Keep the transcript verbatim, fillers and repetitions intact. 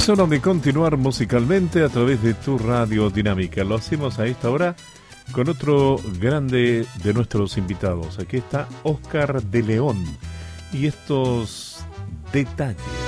Es hora de continuar musicalmente a través de tu radio dinámica. Lo hacemos a esta hora con otro grande de nuestros invitados. Aquí está Oscar de León y estos detalles.